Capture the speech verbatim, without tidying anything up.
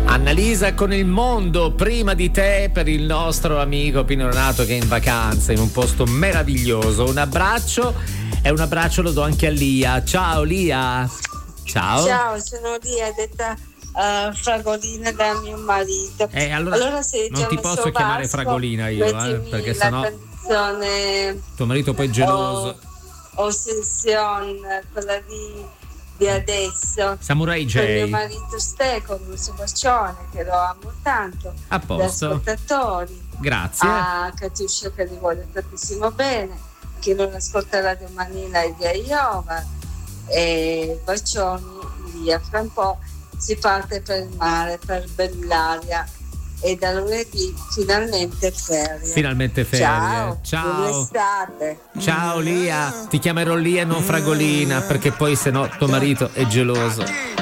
Annalisa con Il mondo prima di te per il nostro amico Pino Donato che è in vacanza in un posto meraviglioso. Un abbraccio e un abbraccio lo do anche a Lia. Ciao Lia. Ciao. Ciao, sono Lia, detta uh, Fragolina da mio marito. Eh, allora, allora se non ti posso chiamare Vasco, Fragolina io, eh, perché sennò la canzone tuo marito poi è geloso. O, Ossession, quella di, di adesso. Samurai J. Per mio marito Steco, un suo bacione, che lo amo tanto. A posto. Gli ascoltatori. Grazie. A Catiuscia che li vuole tantissimo bene. Chi non ascolta Radio Manila e via Iova. E bacioni via. Fra un po' si parte per il mare, per bell'aria. E da lunedì finalmente ferie. Finalmente ferie. Ciao. Ciao. Buona estate. Ciao Lia. Ti chiamerò Lia e non Fragolina perché poi se no tuo marito è geloso.